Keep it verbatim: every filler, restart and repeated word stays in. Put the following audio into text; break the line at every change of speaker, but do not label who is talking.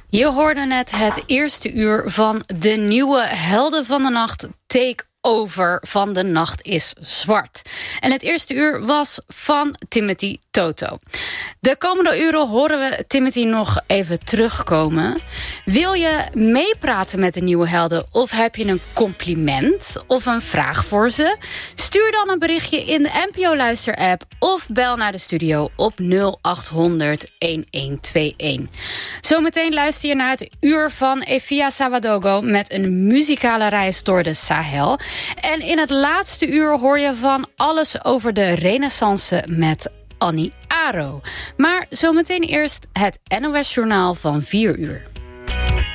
Je hoorde net het eerste uur van de nieuwe Helden van de Nacht Take Over van De Nacht is Zwart. En het eerste uur was van Timothy Toto. De komende uren horen we Timothy nog even terugkomen. Wil je meepraten met de nieuwe helden of heb je een compliment of een vraag voor ze? Stuur dan een berichtje in de N P O Luister app of bel naar de studio op nul acht honderd elf tweeëntwintig. Zometeen luister je naar het uur van Efia Sawadogo met een muzikale reis door de Sahel. En in het laatste uur hoor je van alles over de renaissance met Annie Aro. Maar zometeen eerst het N O S Journaal van vier uur.